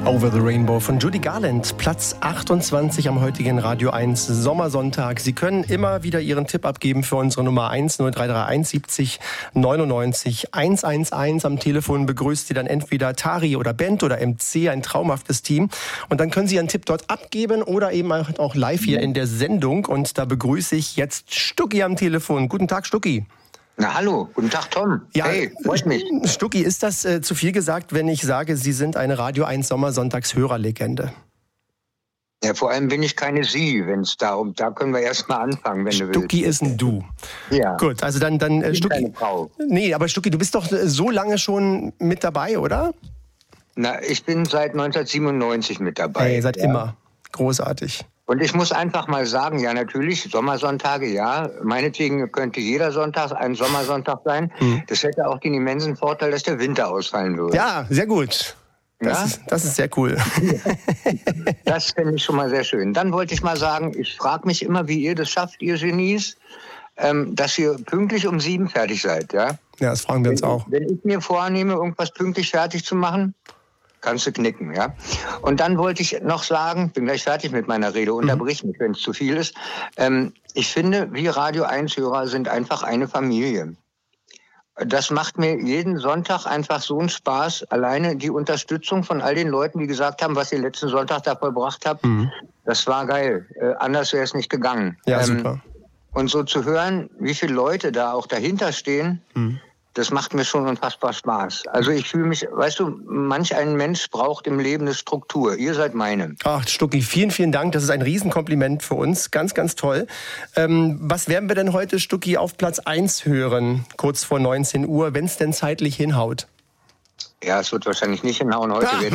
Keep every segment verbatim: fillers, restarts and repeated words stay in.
Over the Rainbow von Judy Garland, Platz achtundzwanzig am heutigen Radio eins Sommersonntag. Sie können immer wieder Ihren Tipp abgeben für unsere Nummer eins null drei drei eins siebzig neunundneunzig hundertelf. Am Telefon begrüßt Sie dann entweder Tari oder Bent oder M C, ein traumhaftes Team. Und dann können Sie Ihren Tipp dort abgeben oder eben auch live hier in der Sendung. Und da begrüße ich jetzt Stucki am Telefon. Guten Tag, Stucki. Na hallo, guten Tag Tom. Ja, hey, freut mich. Stucki, ist das äh, zu viel gesagt, wenn ich sage, Sie sind eine Radio eins Sommersonntags-Hörerlegende? Ja, vor allem bin ich keine Sie, wenn es darum, da können wir erst mal anfangen, wenn du willst. Stucki ist ein Du. Ja. Gut, also dann, dann äh, Ich bin Stucki. keine Frau. Nee, aber Stucki, du bist doch äh, so lange schon mit dabei, oder? Na, ich bin seit neunzehnhundertsiebenundneunzig mit dabei. Hey, seit ja. immer. Großartig. Und ich muss einfach mal sagen, ja natürlich, Sommersonntage, ja, meinetwegen könnte jeder Sonntag ein Sommersonntag sein. Hm. Das hätte auch den immensen Vorteil, dass der Winter ausfallen würde. Ja, sehr gut. Das, ja? ist, das ist sehr cool. Das finde ich schon mal sehr schön. Dann wollte ich mal sagen, ich frage mich immer, wie ihr das schafft, ihr Genies, ähm, dass ihr pünktlich um sieben fertig seid, ja? Ja, das fragen wir uns wenn, auch. Wenn ich mir vornehme, irgendwas pünktlich fertig zu machen, kannst du knicken, ja. Und dann wollte ich noch sagen, bin gleich fertig mit meiner Rede, unterbrich mich, wenn es zu viel ist. Ähm, ich finde, wir Radio eins Hörer sind einfach eine Familie. Das macht mir jeden Sonntag einfach so einen Spaß. Alleine die Unterstützung von all den Leuten, die gesagt haben, was ihr letzten Sonntag da vollbracht habt, mhm. das war geil. Äh, anders wäre es nicht gegangen. Ja, ähm, super. Und so zu hören, wie viele Leute da auch dahinter stehen, mhm. das macht mir schon unfassbar Spaß. Also ich fühle mich, weißt du, manch ein Mensch braucht im Leben eine Struktur. Ihr seid meine. Ach, Stucki, vielen, vielen Dank. Das ist ein Riesenkompliment für uns. Ganz, ganz toll. Ähm, was werden wir denn heute, Stucki, auf Platz eins hören, kurz vor neunzehn Uhr, wenn es denn zeitlich hinhaut? Ja, es wird wahrscheinlich nicht hinhauen. Heute ah, werde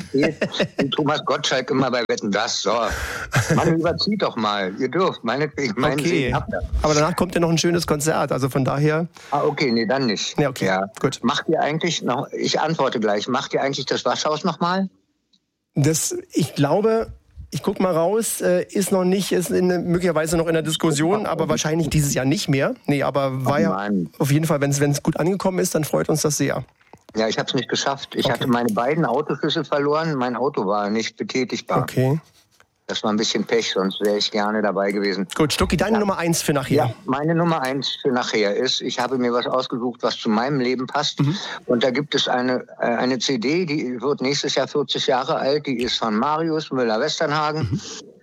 ich Thomas Gottschalk immer bei Wetten, das. So, man überzieht doch mal. Ihr dürft, meinetwegen. Meinen okay, aber danach kommt ja noch ein schönes Konzert. Also von daher... Ah, okay, nee, dann nicht. Ja, okay, ja. gut. Macht ihr eigentlich noch, ich antworte gleich, macht ihr eigentlich das Waschhaus nochmal? Das, ich glaube... Ich guck mal raus, ist noch nicht, ist in, möglicherweise noch in der Diskussion, aber wahrscheinlich dieses Jahr nicht mehr. Nee, aber war ja auf jeden Fall, wenn es gut angekommen ist, dann freut uns das sehr. Ja, ich habe es nicht geschafft. Ich okay. hatte meine beiden Autoschlüssel verloren, mein Auto war nicht betätigbar. Okay. Das war ein bisschen Pech, sonst wäre ich gerne dabei gewesen. Gut, Stucki, deine ja. Nummer eins für nachher. Ja, meine Nummer eins für nachher ist, ich habe mir was ausgesucht, was zu meinem Leben passt. Mhm. Und da gibt es eine, äh, eine C D, die wird nächstes Jahr vierzig Jahre alt. Die ist von Marius Müller-Westernhagen. Mhm.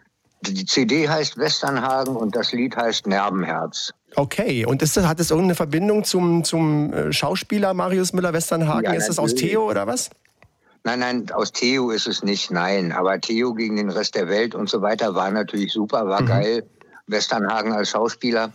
Die C D heißt Westernhagen und das Lied heißt Nervenherz. Okay, und ist das, hat es irgendeine Verbindung zum, zum Schauspieler Marius Müller-Westernhagen? Ja, ist das aus Theo oder was? Nein, nein, aus Theo ist es nicht, nein. Aber Theo gegen den Rest der Welt und so weiter war natürlich super, war mhm. geil. Westernhagen als Schauspieler.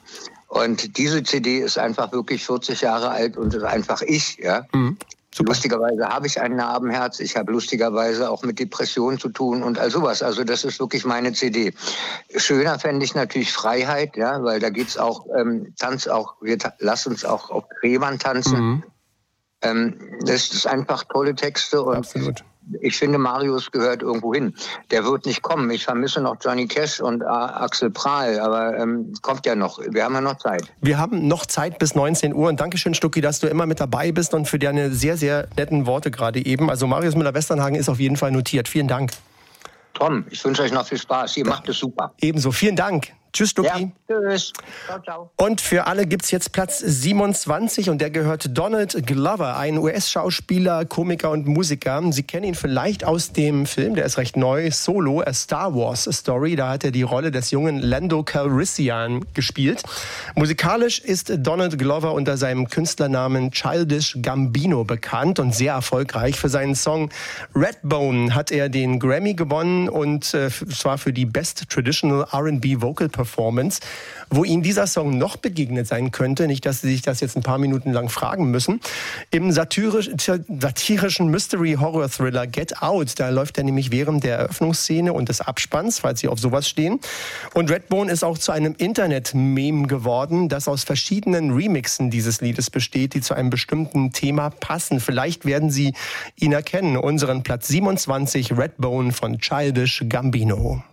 Und diese C D ist einfach wirklich vierzig Jahre alt und ist einfach ich, ja. Mhm. Lustigerweise habe ich ein Narbenherz. Ich habe lustigerweise auch mit Depressionen zu tun und all sowas. Also das ist wirklich meine C D. Schöner fände ich natürlich Freiheit, ja, weil da geht's auch, ähm, Tanz auch, wir ta- lass uns auch auf Gräbern tanzen. Mhm. Ähm, das ist einfach tolle Texte und absolut. Ich finde, Marius gehört irgendwo hin. Der wird nicht kommen. Ich vermisse noch Johnny Cash und äh, Axel Prahl, aber ähm, kommt ja noch. Wir haben ja noch Zeit. Wir haben noch Zeit bis neunzehn Uhr und dankeschön, Stucki, dass du immer mit dabei bist und für deine sehr, sehr netten Worte gerade eben. Also Marius Müller-Westernhagen ist auf jeden Fall notiert. Vielen Dank. Tom, ich wünsche euch noch viel Spaß. Ihr ja. macht es super. Ebenso. Vielen Dank. Tschüss, Stucki. Ja, tschüss. Ciao, ciao. Und für alle gibt's jetzt Platz siebenundzwanzig und der gehört Donald Glover, ein U S-Schauspieler, Komiker und Musiker. Sie kennen ihn vielleicht aus dem Film, der ist recht neu, Solo, A Star Wars Story. Da hat er die Rolle des jungen Lando Calrissian gespielt. Musikalisch ist Donald Glover unter seinem Künstlernamen Childish Gambino bekannt und sehr erfolgreich. Für seinen Song Redbone hat er den Grammy gewonnen und äh, zwar für die Best Traditional R and B Vocal Performance. Wo Ihnen dieser Song noch begegnet sein könnte, nicht, dass Sie sich das jetzt ein paar Minuten lang fragen müssen, im satirisch, satirischen Mystery-Horror-Thriller Get Out, da läuft er nämlich während der Eröffnungsszene und des Abspanns, falls Sie auf sowas stehen. Und Redbone ist auch zu einem Internet-Meme geworden, das aus verschiedenen Remixen dieses Liedes besteht, die zu einem bestimmten Thema passen. Vielleicht werden Sie ihn erkennen, unseren Platz siebenundzwanzig, Redbone von Childish Gambino.